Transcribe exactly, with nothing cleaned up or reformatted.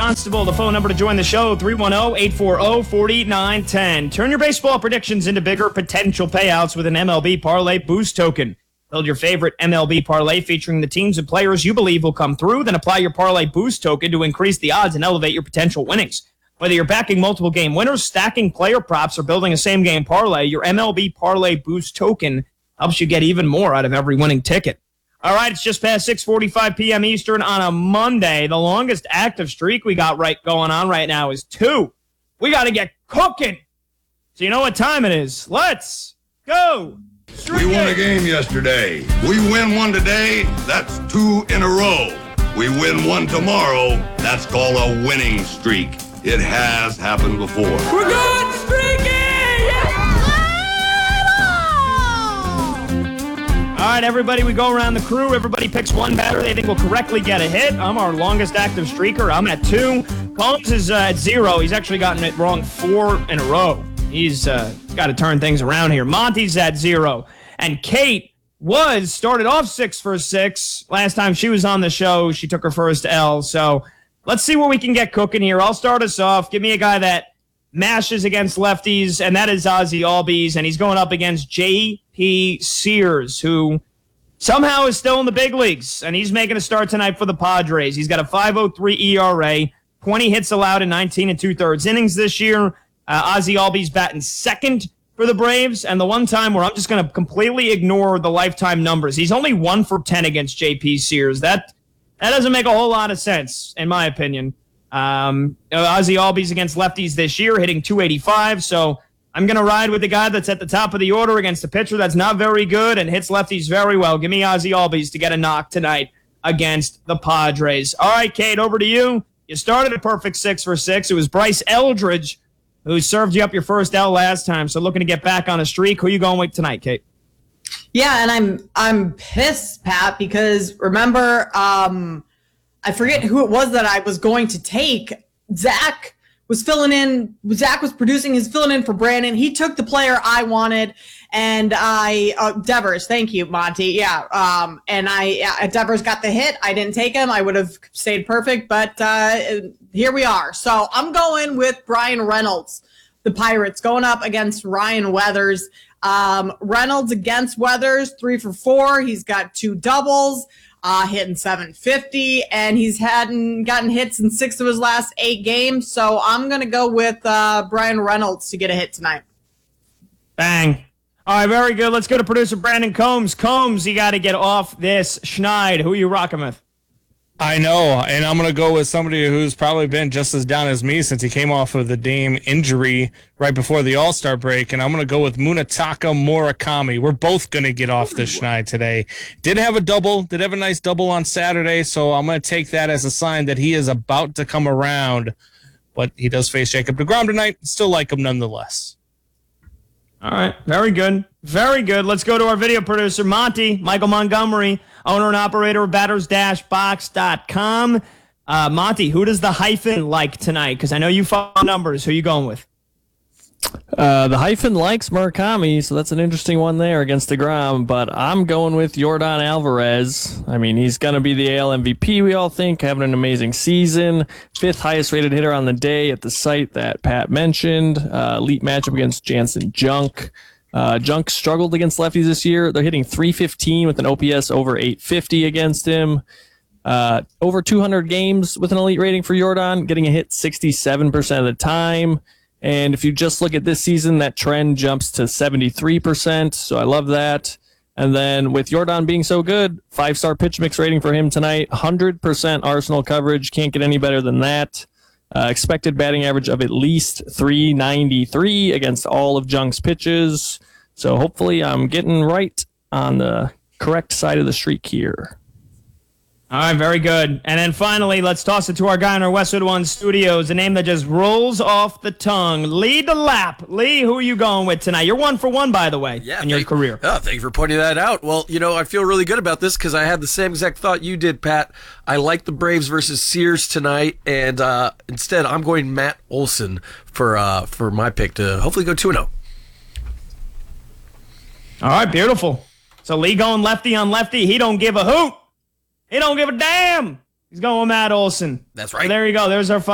Constable. The phone number to join the show, three one zero, eight four zero, four nine one zero. Turn your baseball predictions into bigger potential payouts with an M L B Parlay Boost token. Build your favorite M L B parlay featuring the teams and players you believe will come through, then apply your Parlay Boost token to increase the odds and elevate your potential winnings. Whether you're backing multiple game winners, stacking player props, or building a same-game parlay, your M L B Parlay Boost token helps you get even more out of every winning ticket. All right, it's just past six forty-five p.m. Eastern on a Monday. The longest active streak we got right going on right now is two. We got to get cooking. So you know what time it is. Let's go. We won a game yesterday. We win one today, that's two in a row. We win one tomorrow, that's called a winning streak. It has happened before. We're good, streaky! All right, everybody, we go around the crew. Everybody picks one batter they think will correctly get a hit. I'm our longest active streaker. I'm at two. Combs is uh, at zero. He's actually gotten it wrong four in a row. He's uh, got to turn things around here. Monty's at zero. And Kate was started off six for six. Last time she was on the show, she took her first L. So let's see what we can get cooking here. I'll start us off. Give me a guy that mashes against lefties, and that is Ozzie Albies, and he's going up against J P Sears, who somehow is still in the big leagues, and he's making a start tonight for the Padres. He's got a five oh three E R A, twenty hits allowed in nineteen and two-thirds innings this year. Uh, Ozzie Albies batting second for the Braves, and the one time where I'm just going to completely ignore the lifetime numbers. He's only one for ten against J P Sears. That that doesn't make a whole lot of sense, in my opinion. Um, Ozzie Albies against lefties this year, hitting two eighty-five, so I'm going to ride with the guy that's at the top of the order against a pitcher that's not very good and hits lefties very well. Give me Ozzie Albies to get a knock tonight against the Padres. All right, Kate, over to you. You started a perfect six for six. It was Bryce Eldridge who served you up your first L last time, so looking to get back on a streak. Who are you going with tonight, Kate? Yeah, and I'm I'm pissed, Pat, because remember, um, I forget who it was that I was going to take. Zach was filling in. Zach was producing his filling in for Brandon. He took the player I wanted, and I uh, Devers. Thank you, Monty. Yeah, um, and I uh, Devers got the hit. I didn't take him. I would have stayed perfect, but uh, here we are. So I'm going with Brian Reynolds, the Pirates, going up against Ryan Weathers. Um, Reynolds against Weathers, three for four. He's got two doubles. Uh, hitting seven fifty, and he's hadn't gotten hits in six of his last eight games. So I'm going to go with uh, Brian Reynolds to get a hit tonight. Bang. All right, very good. Let's go to producer Brandon Combs. Combs, you got to get off this schneid. Who are you rocking with? I know, and I'm going to go with somebody who's probably been just as down as me since he came off of the Dame injury right before the All-Star break, and I'm going to go with Munetaka Murakami. We're both going to get off the schneid today. Did have a double, did have a nice double on Saturday, so I'm going to take that as a sign that he is about to come around, but he does face Jacob deGrom tonight. Still like him nonetheless. All right, very good. Very good. Let's go to our video producer, Monty, Michael Montgomery, owner and operator of batters dash box dot com. Uh, Monty, who does the hyphen like tonight? Because I know you follow numbers. Who are you going with? Uh, the hyphen likes Murakami, so that's an interesting one there against DeGrom, but I'm going with Yordan Alvarez. I mean, he's going to be the A L M V P, we all think, having an amazing season. Fifth highest rated hitter on the day at the site that Pat mentioned. Uh, elite matchup against Jansen Junk. Uh, Junk struggled against lefties this year. They're hitting three fifteen with an O P S over eight fifty against him. Uh, over two hundred games with an elite rating for Yordan, getting a hit sixty-seven percent of the time. And if you just look at this season, that trend jumps to seventy-three percent. So I love that. And then with Yordan being so good, five-star pitch mix rating for him tonight, one hundred percent Arsenal coverage. Can't get any better than that. Uh, expected batting average of at least three ninety-three against all of Junk's pitches. So hopefully I'm getting right on the correct side of the streak here. All right, very good. And then finally, let's toss it to our guy in our Westwood One studios, a name that just rolls off the tongue, Lee DeLapp. Lee, who are you going with tonight? You're one for one, by the way, yeah, in your thank, career. Oh, thank you for pointing that out. Well, you know, I feel really good about this because I had the same exact thought you did, Pat. I like the Braves versus Sears tonight, and uh, instead I'm going Matt Olson for uh, for my pick to hopefully go two and oh. All right, beautiful. So Lee going lefty on lefty. He don't give a hoot. He don't give a damn. He's going with Matt Olson. That's right. So there you go. There's our